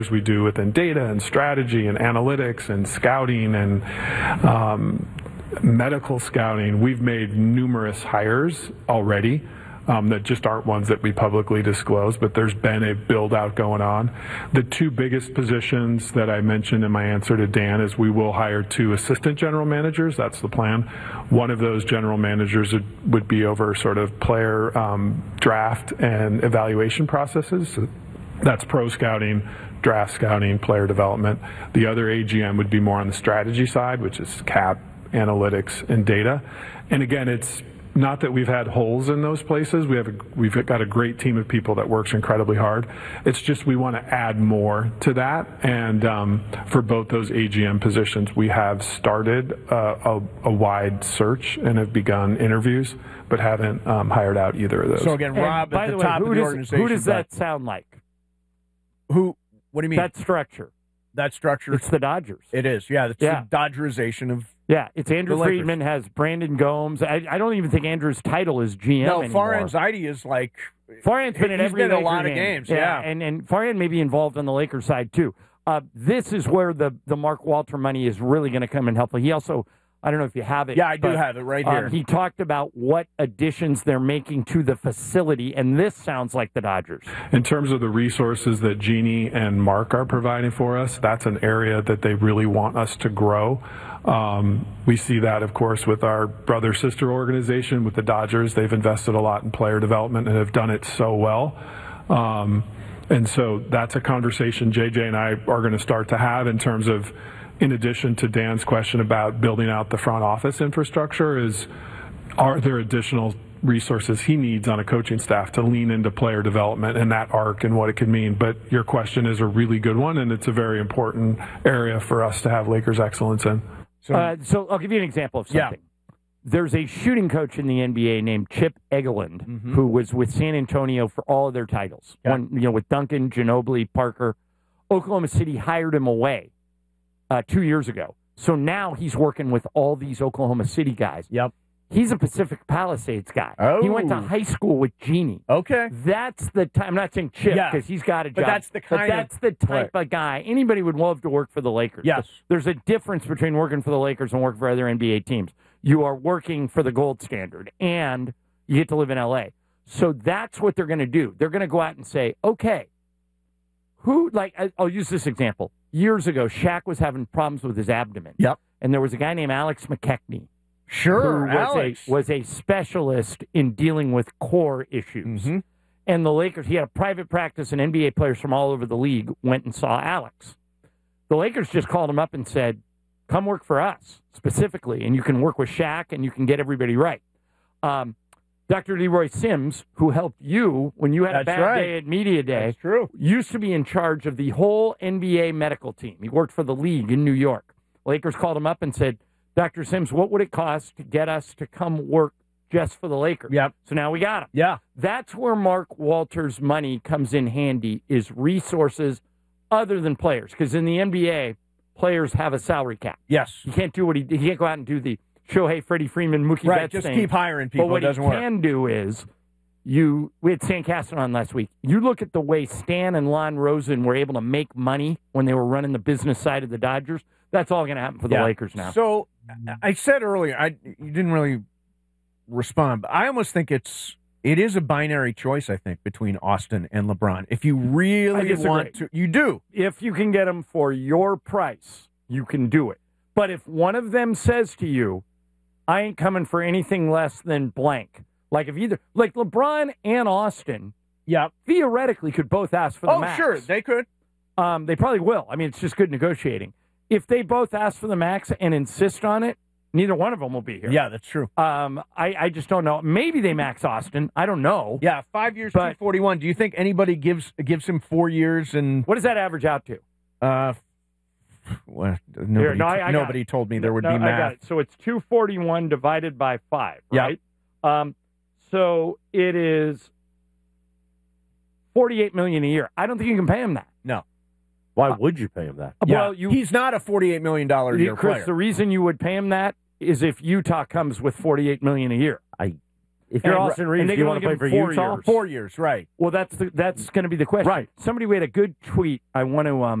we do within data and strategy and analytics and scouting and medical scouting. We've made numerous hires already that just aren't ones that we publicly disclose, but there's been a build out going on. The two biggest positions that I mentioned in my answer to Dan is we will hire 2 assistant general managers. That's the plan. One of those general managers would be over sort of player draft and evaluation processes. That's pro scouting, draft scouting, player development. The other AGM would be more on the strategy side, which is cap, analytics, and data. And again, it's not that we've had holes in those places. We've got a great team of people that works incredibly hard. It's just we want to add more to that. And for both those AGM positions, we have started a wide search and have begun interviews, but haven't hired out either of those. So again, Rob, at the top of the organization. Who does that sound like? Who? What do you mean? That structure. That structure. It's the Dodgers. It is. Yeah. It's the Dodgerization of. Yeah, it's Andrew Friedman, has Brandon Gomes. I don't even think Andrew's title is GM anymore. No, Farhan Zaidi is like... Farhan's been in every Laker a lot game. of games. Yeah. And Farhan may be involved on the Lakers side, too. This is where the Mark Walter money is really going to come in helpful. He also, I don't know if you have it. Yeah, I do have it right here. He talked about what additions they're making to the facility, and this sounds like the Dodgers. In terms of the resources that Jeannie and Mark are providing for us, that's an area that they really want us to grow. We see that, of course, with our brother-sister organization, with the Dodgers. They've invested a lot in player development and have done it so well. And so that's a conversation JJ and I are going to start to have in terms of, in addition to Dan's question about building out the front office infrastructure, are there additional resources he needs on a coaching staff to lean into player development and that arc and what it could mean. But your question is a really good one, and it's a very important area for us to have Lakers excellence in. So I'll give you an example of something. Yeah. There's a shooting coach in the NBA named Chip Egeland, who was with San Antonio for all of their titles. Yeah. One, with Duncan, Ginobili, Parker. Oklahoma City hired him away 2 years ago. So now he's working with all these Oklahoma City guys. Yep. He's a Pacific Palisades guy. Oh. He went to high school with Jeannie. Okay. That's the time. I'm not saying Chip because he's got a job. But that's the that's the type of guy. Anybody would love to work for the Lakers. Yes. There's a difference between working for the Lakers and working for other NBA teams. You are working for the gold standard, and you get to live in L.A. So that's what they're going to do. They're going to go out and say, okay, I'll use this example. Years ago, Shaq was having problems with his abdomen. Yep. And there was a guy named Alex McKechnie. Sure, who was a specialist in dealing with core issues. Mm-hmm. And the Lakers, he had a private practice, and NBA players from all over the league went and saw Alex. The Lakers just called him up and said, come work for us specifically, and you can work with Shaq, and you can get everybody right. Dr. Leroy Sims, who helped you when you had a bad day at Media Day, That's true. used to be in charge of the whole NBA medical team. He worked for the league in New York. Lakers called him up and said, Dr. Sims, what would it cost to get us to come work just for the Lakers? Yep. So now we got him. Yeah. That's where Mark Walters' money comes in handy, is resources other than players. Because in the NBA, players have a salary cap. Yes. He can't do he can't go out and do the Shohei, Freddie Freeman, Mookie Betts just thing. keep hiring people. But what it doesn't he work. can do is, we had Stan Kasten on last week. You look at the way Stan and Lon Rosen were able to make money when they were running the business side of the Dodgers. That's all going to happen for the Lakers now. So I said earlier, you didn't really respond, but I almost think it is a binary choice, I think, between Austin and LeBron. If you really want to, you do. If you can get them for your price, you can do it. But if one of them says to you, I ain't coming for anything less than blank, like LeBron and Austin, theoretically could both ask for the max. Oh, sure, they could. They probably will. I mean, it's just good negotiating. If they both ask for the max and insist on it, neither one of them will be here. Yeah, that's true. I just don't know. Maybe they max Austin. I don't know. Yeah, 5 years, 241. Do you think anybody gives him 4 years? And what does that average out to? Well, nobody told me there would be math. I got it. So it's 241 divided by 5, right? So it is $48 million a year. I don't think you can pay him that. No. Why would you pay him that? Well, he's not a $48 million a year Chris, player. the reason you would pay him that is if Utah comes with $48 million a year. If you're Austin Reeves, do you want to play for Utah? 4 years, right. Well, that's going to be the question. Right. Somebody made a good tweet. I want to